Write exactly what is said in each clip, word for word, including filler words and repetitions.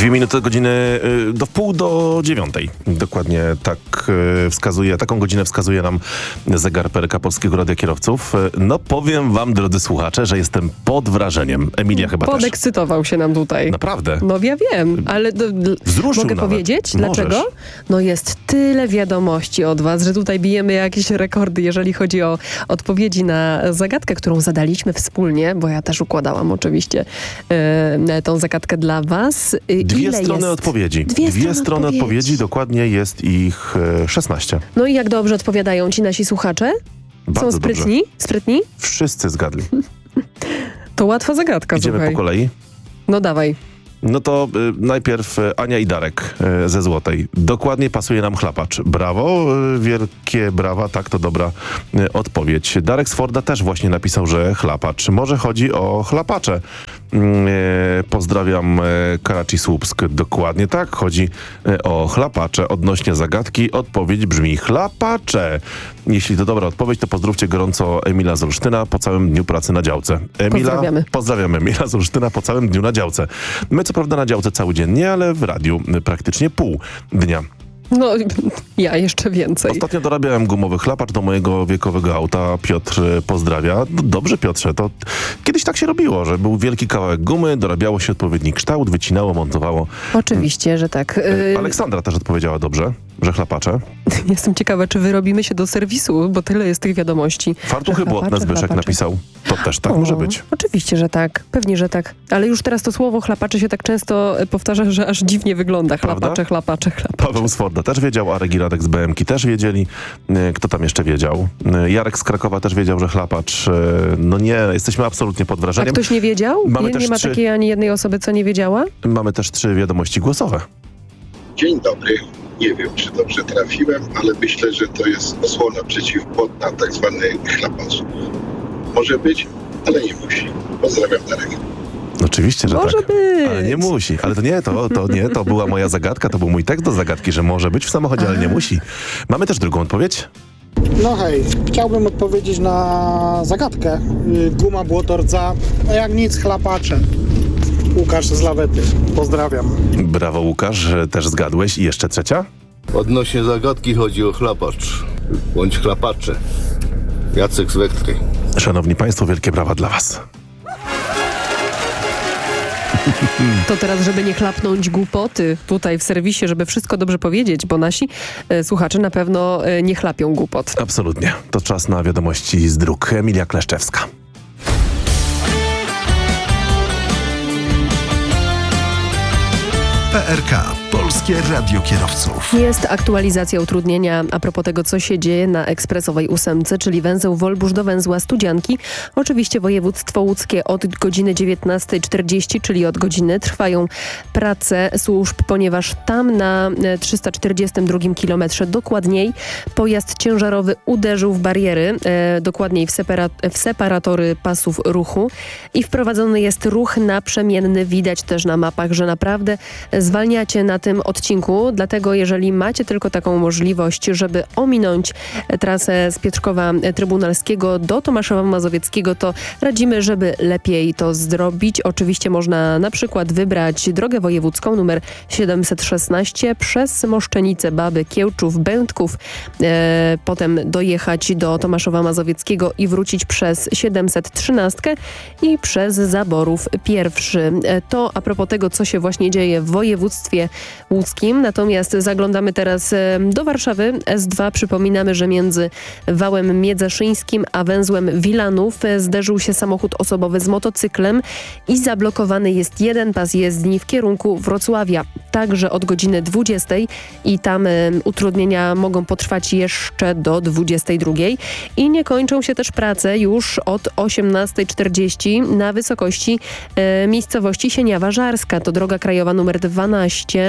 Dwie minuty do godziny, do wpół do dziewiątej. Dokładnie tak wskazuje, taką godzinę wskazuje nam zegar P R K Polskiego Radia Kierowców. No powiem wam, drodzy słuchacze, że jestem pod wrażeniem. Emilia chyba też. Podekscytował się nam tutaj. Naprawdę? No ja wiem, ale do, do, Wzruszył mogę nawet. powiedzieć Możesz. dlaczego? No jest tyle wiadomości od was, że tutaj bijemy jakieś rekordy, jeżeli chodzi o odpowiedzi na zagadkę, którą zadaliśmy wspólnie, bo ja też układałam oczywiście yy, tą zagadkę dla was. Dwie Ile strony jest? odpowiedzi. Dwie, Dwie strony, strony odpowiedzi. odpowiedzi. Dokładnie jest ich e, szesnaście. No i jak dobrze odpowiadają ci nasi słuchacze? Bardzo Są sprytni? dobrze. Sprytni? Wszyscy zgadli. To łatwa zagadka, Idziemy słuchaj. po kolei. No dawaj. No to y, najpierw y, Ania i Darek y, ze Złotej. Dokładnie pasuje nam chlapacz. Brawo, y, wielkie brawa, tak, to dobra y, odpowiedź. Darek z Forda też właśnie napisał, że chlapacz. Może chodzi o chlapacze. Y, pozdrawiam y, Karachi Słupsk. Dokładnie tak, chodzi y, o chlapacze. Odnośnie zagadki odpowiedź brzmi chlapacze. Jeśli to dobra odpowiedź, to pozdrówcie gorąco Emila z Olsztyna po całym dniu pracy na działce. Emila, Pozdrawiamy. Pozdrawiamy Emila z Olsztyna po całym dniu na działce. My co prawda na działce cały dzień nie, ale w radiu praktycznie pół dnia. No, ja jeszcze więcej. Ostatnio dorabiałem gumowy chlapacz do mojego wiekowego auta. Piotr pozdrawia. No dobrze, Piotrze, to kiedyś tak się robiło, że był wielki kawałek gumy, dorabiało się odpowiedni kształt, wycinało, montowało. Oczywiście, że tak. Y- Aleksandra też odpowiedziała dobrze, że chlapacze. Jestem ciekawa, czy wyrobimy się do serwisu, bo tyle jest tych wiadomości. Fartuchy błotne Zbyszek chlapacze. napisał. To też tak O, może być. Oczywiście, że tak. Pewnie, że tak. Ale już teraz to słowo chlapacze się tak często powtarza, że aż dziwnie wygląda. Prawda? Chlapacze, chlapacze, chlapacze. Paweł z Forda też wiedział, Arek i Radek z B M Ki też wiedzieli. E, Kto tam jeszcze wiedział? E, Jarek z Krakowa też wiedział, że chlapacz. E, No nie, jesteśmy absolutnie pod A wrażeniem. ktoś nie wiedział? Mamy Nie, też nie ma trzy- takiej ani jednej osoby, co nie wiedziała? Mamy też trzy wiadomości głosowe. Dzień dobry. Nie wiem, czy dobrze trafiłem, ale myślę, że to jest osłona przeciwpłotna, tak zwany chlapacz. Może być, ale nie musi. Pozdrawiam, Darek. Oczywiście, że Może tak. być. Ale nie musi. Ale to nie, to, to nie, to była moja zagadka, to był mój tekst do zagadki, że może być w samochodzie, ale nie musi. Mamy też drugą odpowiedź. No hej, chciałbym odpowiedzieć na zagadkę. Y, Guma, błoto, rdza, a jak nic, chlapacze. Łukasz z Lawety. Pozdrawiam. Brawo, Łukasz, też zgadłeś. I jeszcze trzecia? Odnośnie zagadki chodzi o chlapacz, bądź chlapacze. Jacek z Wektry. Szanowni Państwo, wielkie brawa dla Was. To teraz, żeby nie chlapnąć głupoty tutaj w serwisie, żeby wszystko dobrze powiedzieć, bo nasi e, słuchacze na pewno e, nie chlapią głupot. Absolutnie. To czas na wiadomości z dróg. Emilia Kleszczewska. P R K. Polskie Radio Kierowców. Jest aktualizacja utrudnienia a propos tego, co się dzieje na ekspresowej ósemce, czyli węzeł Wolbusz do węzła Studzianki. Oczywiście województwo łódzkie od godziny dziewiętnastej czterdzieści, czyli od godziny, trwają prace służb, ponieważ tam na trzysta czterdziestym drugim kilometrze dokładniej pojazd ciężarowy uderzył w bariery, e, dokładniej w, separa- w separatory pasów ruchu i wprowadzony jest ruch naprzemienny. Widać też na mapach, że naprawdę zwalniacie na tym odcinku, dlatego jeżeli macie tylko taką możliwość, żeby ominąć trasę z Pietrzkowa Trybunalskiego do Tomaszowa Mazowieckiego, to radzimy, żeby lepiej to zrobić. Oczywiście można na przykład wybrać drogę wojewódzką numer siedemset szesnaście przez Moszczenicę, Baby, Kiełczów, Będków, e, potem dojechać do Tomaszowa Mazowieckiego i wrócić przez siedemset trzynaście i przez Zaborów pierwszy. E, to a propos tego, co się właśnie dzieje w województwie łódzkim. Natomiast zaglądamy teraz do Warszawy. S dwa. Przypominamy, że między wałem Miedzeszyńskim a węzłem Wilanów zderzył się samochód osobowy z motocyklem i zablokowany jest jeden pas jezdni w kierunku Wrocławia. Także od godziny dwudziestej i tam y, utrudnienia mogą potrwać jeszcze do dwudziestej drugiej. I nie kończą się też prace już od osiemnastej czterdzieści na wysokości y, miejscowości Sieniawa Żarska. To droga krajowa numer dwanaście. Zderzyło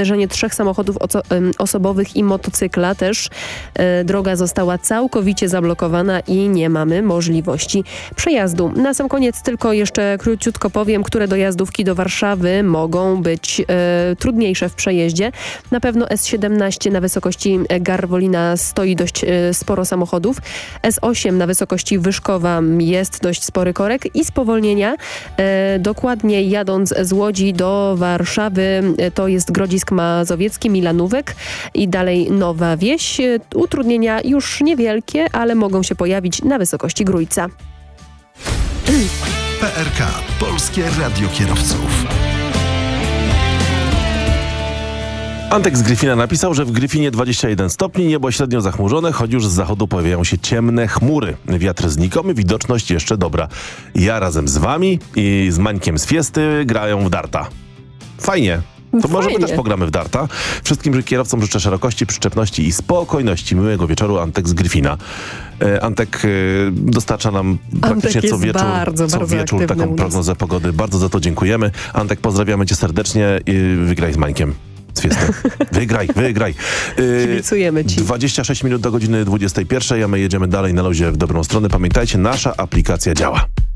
uderzenie trzech samochodów oco- ym, osobowych i motocykla też. E, droga została całkowicie zablokowana i nie mamy możliwości przejazdu. Na sam koniec tylko jeszcze króciutko powiem, które dojazdówki do Warszawy mogą być e, trudniejsze w przejeździe. Na pewno S siedemnaście na wysokości Garwolina stoi dość e, sporo samochodów. S osiem na wysokości Wyszkowa jest dość spory korek i spowolnienia. E, dokładnie jadąc z Łodzi do Warszawy e, to jest Grodzisk Mazowiecki, Milanówek i dalej Nowa Wieś. E, utrudnienia już niewielkie, ale mogą się pojawić na wysokości Grójca. P R K. Polskie Radio Kierowców. Antek z Gryfina napisał, że w Gryfinie dwadzieścia jeden stopni, niebo średnio zachmurzone, choć już z zachodu pojawiają się ciemne chmury. Wiatr znikomy, widoczność jeszcze dobra. Ja razem z wami i z Mańkiem z Fiesty grają w darta. Fajnie. To może my Fajnie. też pogramy w darta. Wszystkim kierowcom życzę szerokości, przyczepności i spokojności. Miłego wieczoru, Antek z Gryfina. E, Antek e, dostarcza nam praktycznie jest co wieczór, bardzo, co bardzo wieczór aktywny u taką nas. prognozę pogody. Bardzo za to dziękujemy. Antek, pozdrawiamy cię serdecznie i wygraj z Mańkiem. Z Fiesty. Wygraj, wygraj. E, Kibicujemy ci. dwadzieścia sześć minut do godziny dwudziestej pierwszej, a my jedziemy dalej na luzie w dobrą stronę. Pamiętajcie, nasza aplikacja działa.